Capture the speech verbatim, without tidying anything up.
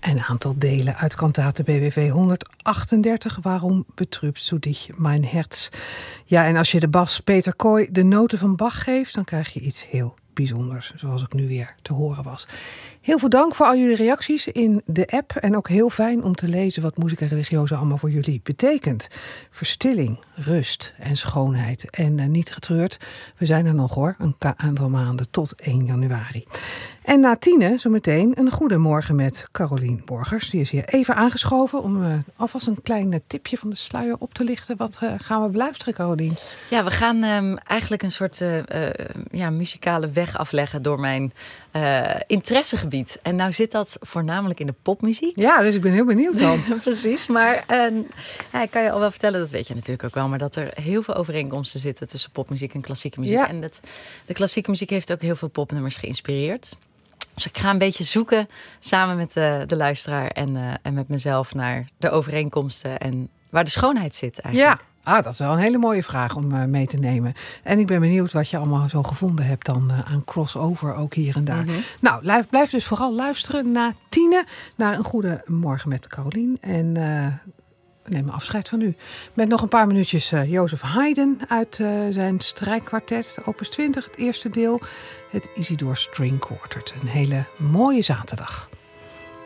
En een aantal delen uit kantate B W V honderdachtendertig. Waarom betrübst du dich, mein Herz? Ja, en als je de bas Peter Kooi de noten van Bach geeft, dan krijg je iets heel bijzonders, zoals ik nu weer te horen was. Heel veel dank voor al jullie reacties in de app. En ook heel fijn om te lezen wat Musica Religiosa allemaal voor jullie betekent. Verstilling, rust en schoonheid. En uh, niet getreurd, we zijn er nog hoor, een aantal maanden tot één januari. En na tienen zometeen een goedemorgen met Carolien Borgers. Die is hier even aangeschoven om uh, alvast een klein uh, tipje van de sluier op te lichten. Wat uh, gaan we beluisteren, Carolien? Ja, we gaan um, eigenlijk een soort uh, uh, ja, muzikale weg afleggen door mijn uh, interessegebied. En nou zit dat voornamelijk in de popmuziek. Ja, dus ik ben heel benieuwd dan. Precies, maar uh, ja, ik kan je al wel vertellen, dat weet je natuurlijk ook wel, maar dat er heel veel overeenkomsten zitten tussen popmuziek en klassieke muziek. Ja. En dat, de klassieke muziek heeft ook heel veel popnummers geïnspireerd. Dus ik ga een beetje zoeken samen met de, de luisteraar en, uh, en met mezelf naar de overeenkomsten en waar de schoonheid zit eigenlijk. Ja, ah, dat is wel een hele mooie vraag om uh, mee te nemen. En ik ben benieuwd wat je allemaal zo gevonden hebt dan uh, aan crossover ook hier en daar. Mm-hmm. Nou, blijf, blijf dus vooral luisteren na tienen naar een goede morgen met Carolien. En uh, we nemen afscheid van u. Met nog een paar minuutjes uh, Joseph Haydn uit uh, zijn strijkkwartet, opus twintig, het eerste deel. Het Isidor String Quartet. Een hele mooie zaterdag.